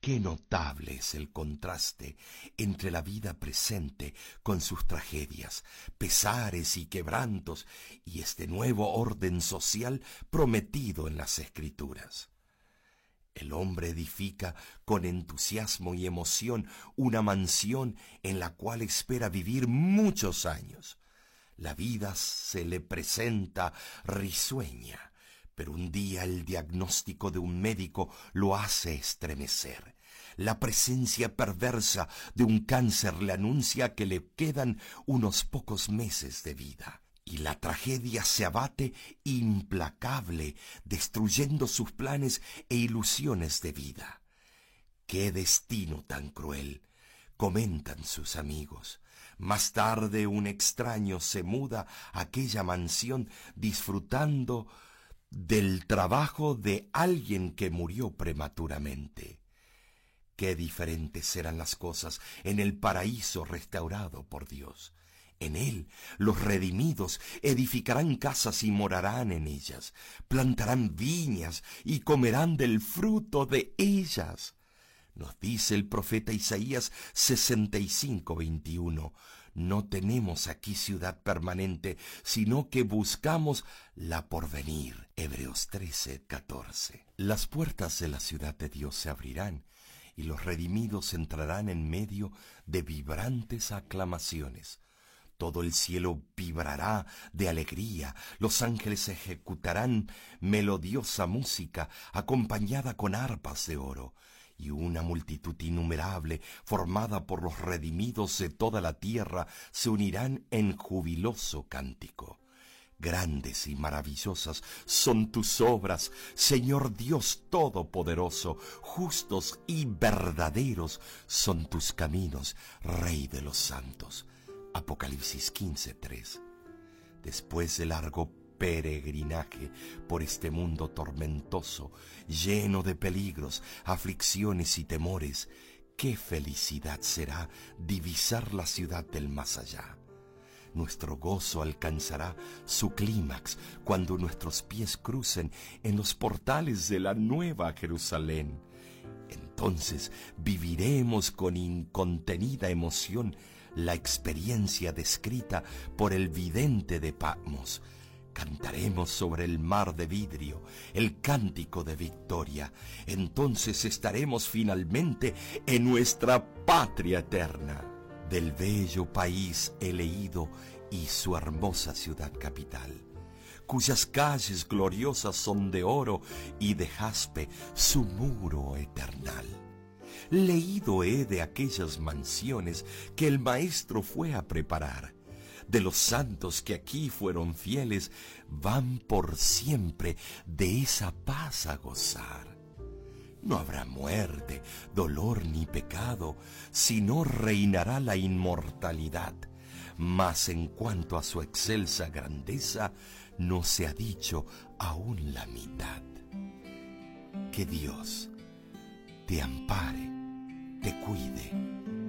Qué notable es el contraste entre la vida presente con sus tragedias, pesares y quebrantos y este nuevo orden social prometido en las Escrituras. El hombre edifica con entusiasmo y emoción una mansión en la cual espera vivir muchos años. La vida se le presenta risueña, pero un día el diagnóstico de un médico lo hace estremecer. La presencia perversa de un cáncer le anuncia que le quedan unos pocos meses de vida. Y la tragedia se abate implacable, destruyendo sus planes e ilusiones de vida. ¡Qué destino tan cruel!, comentan sus amigos. Más tarde un extraño se muda a aquella mansión disfrutando del trabajo de alguien que murió prematuramente. Qué diferentes eran las cosas en el paraíso restaurado por Dios. En él los redimidos edificarán casas y morarán en ellas, plantarán viñas y comerán del fruto de ellas. Nos dice el profeta Isaías 65:21, no tenemos aquí ciudad permanente, sino que buscamos la porvenir. Hebreos 13:14. Las puertas de la ciudad de Dios se abrirán, y los redimidos entrarán en medio de vibrantes aclamaciones. Todo el cielo vibrará de alegría, los ángeles ejecutarán melodiosa música acompañada con arpas de oro, y una multitud innumerable, formada por los redimidos de toda la tierra, se unirán en jubiloso cántico. Grandes y maravillosas son tus obras, Señor Dios Todopoderoso, justos y verdaderos son tus caminos, Rey de los santos. Apocalipsis 15:3. Después de largo peregrinaje por este mundo tormentoso, lleno de peligros, aflicciones y temores, qué felicidad será divisar la ciudad del más allá. Nuestro gozo alcanzará su clímax cuando nuestros pies crucen en los portales de la Nueva Jerusalén. Entonces viviremos con incontenida emoción la experiencia descrita por el vidente de Patmos. Cantaremos sobre el mar de vidrio el cántico de victoria. Entonces estaremos finalmente en nuestra patria eterna. Del bello país he leído y su hermosa ciudad capital, cuyas calles gloriosas son de oro y de jaspe su muro eternal. Leído he de aquellas mansiones que el Maestro fue a preparar. De los santos que aquí fueron fieles, van por siempre de esa paz a gozar. No habrá muerte, dolor ni pecado, sino reinará la inmortalidad. Mas en cuanto a su excelsa grandeza, no se ha dicho aún la mitad. Que Dios te ampare, te cuide